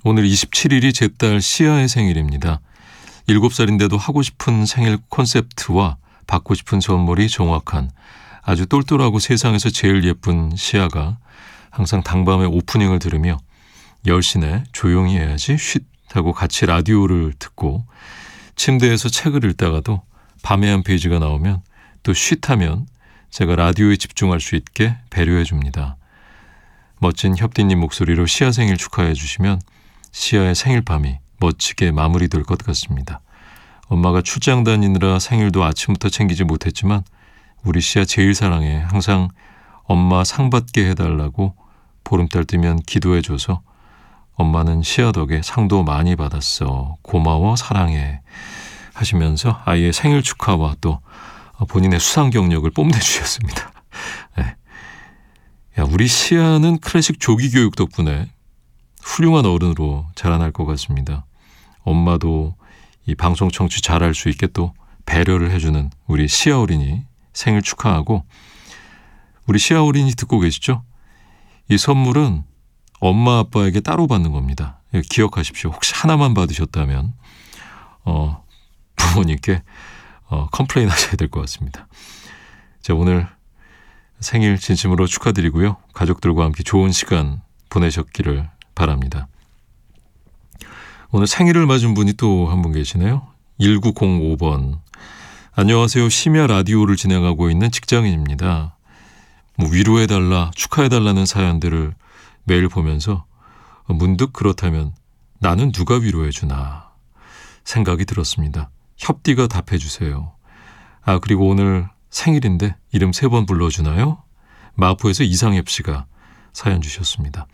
오늘 27일이 제 딸 시아의 생일입니다. 7살인데도 하고 싶은 생일 콘셉트와 받고 싶은 선물이 정확한 아주 똘똘하고 세상에서 제일 예쁜 시아가 항상 당밤에 오프닝을 들으며 10시내 조용히 해야지 쉿 하고 같이 라디오를 듣고 침대에서 책을 읽다가도 밤에 한 페이지가 나오면 또 쉿 하면 제가 라디오에 집중할 수 있게 배려해 줍니다. 멋진 협디님 목소리로 시아 생일 축하해 주시면 시아의 생일 밤이 멋지게 마무리될 것 같습니다. 엄마가 출장 다니느라 생일도 아침부터 챙기지 못했지만 우리 시아 제일 사랑해. 항상 엄마 상 받게 해달라고 보름달 뜨면 기도해줘서 엄마는 시아 덕에 상도 많이 받았어. 고마워 사랑해 하시면서 아이의 생일 축하와 또 본인의 수상 경력을 뽐내주셨습니다. 네. 야, 우리 시아는 클래식 조기 교육 덕분에 훌륭한 어른으로 자라날 것 같습니다. 엄마도 이 방송 청취 잘할 수 있게 또 배려를 해주는 우리 시아 어린이 생일 축하하고, 우리 시아 어린이 듣고 계시죠? 이 선물은 엄마 아빠에게 따로 받는 겁니다. 기억하십시오. 혹시 하나만 받으셨다면 부모님께 컴플레인 하셔야 될 것 같습니다. 자, 오늘 생일 진심으로 축하드리고요. 가족들과 함께 좋은 시간 보내셨기를 바랍니다. 오늘 생일을 맞은 분이 또 한 분 계시네요. 1905번. 안녕하세요. 심야 라디오를 진행하고 있는 직장인입니다. 위로해달라, 축하해달라는 사연들을 매일 보면서 문득 그렇다면 나는 누가 위로해주나 생각이 들었습니다. 협디가 답해주세요. 아, 그리고 오늘 생일인데 이름 3번 불러주나요? 마포에서 이상엽 씨가 사연 주셨습니다.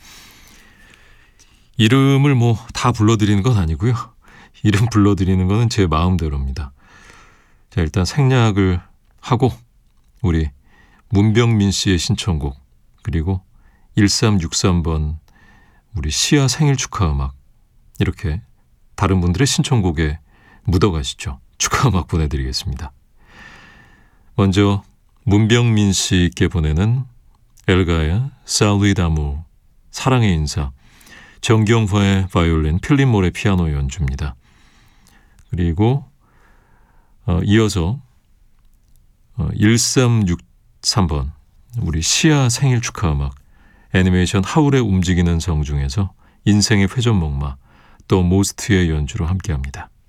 이름을 다 불러드리는 건 아니고요. 이름 불러드리는 거는 제 마음대로입니다. 자, 일단 생략을 하고 우리 문병민 씨의 신청곡, 그리고 1363번 우리 시아 생일 축하 음악, 이렇게 다른 분들의 신청곡에 묻어가시죠. 축하 음악 보내드리겠습니다. 먼저 문병민 씨께 보내는 엘가의 살루이다무 사랑의 인사, 정경화의 바이올린, 필립몰의 피아노 연주입니다. 그리고 이어서 1363번 우리 시아 생일 축하 음악, 애니메이션 하울의 움직이는 성 중에서 인생의 회전목마 또 모스트의 연주로 함께합니다.